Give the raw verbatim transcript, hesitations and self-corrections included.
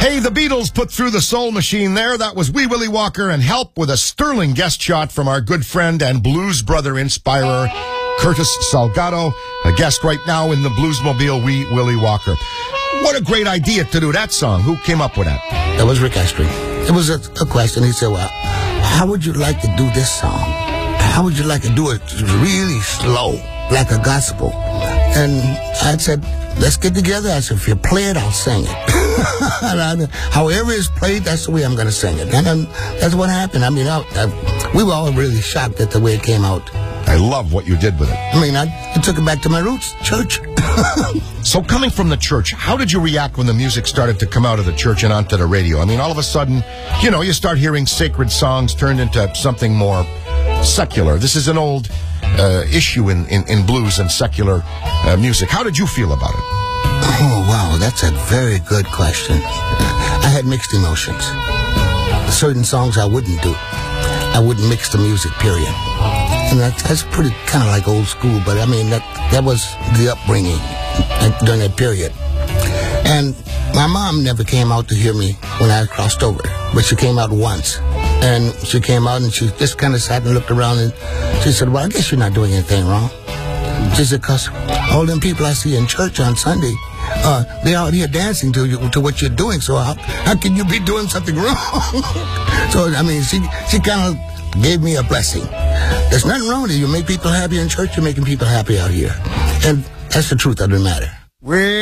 Hey, the Beatles put through the soul machine there. That was Wee Willie Walker, and help with a sterling guest shot from our good friend and Blues Brother inspirer, Curtis Salgado, a guest right now in the Bluesmobile, Wee Willie Walker. What a great idea to do that song. Who came up with that? That was Rick Astley. It was a, a question. He said, well, how would you like to do this song? How would you like to do it really slow, like a gospel? And I said, let's get together. I said, if you play it, I'll sing it. I, however it's played, that's the way I'm going to sing it. And um, that's what happened. I mean, I, I, we were all really shocked at the way it came out. I love what you did with it. I mean, I, I took it back to my roots, church. So coming from the church, how did you react when the music started to come out of the church and onto the radio? I mean, all of a sudden, you know, you start hearing sacred songs turned into something more secular. This is an old uh, issue in, in, in blues and secular uh, music. How did you feel about it? Oh, wow, that's a very good question. I had mixed emotions. Certain songs I wouldn't do. I wouldn't mix the music, period. And that, that's pretty kind of like old school, but I mean, that, that was the upbringing during that period. And my mom never came out to hear me when I crossed over, but she came out once. And she came out and she just kind of sat and looked around and she said, well, I guess you're not doing anything wrong. She said, because all them people I see in church on Sunday, uh, they're out here dancing to you, to what you're doing, so how, how can you be doing something wrong? So, I mean, she, she kind of gave me a blessing. There's nothing wrong with it. You make people happy in church, you're making people happy out here. And that's the truth of the matter. We